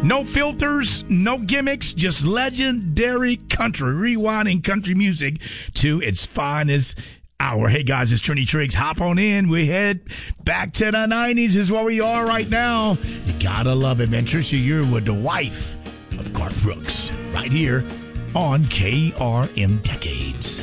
No filters, no gimmicks, just legendary country, rewinding country music to its finest hour. Hey guys, it's Trini Triggs. Hop on in. We head back to the 90s is where we are right now. You gotta love it, man. Trisha, you're with the wife of Garth Brooks right here on KRM Decades.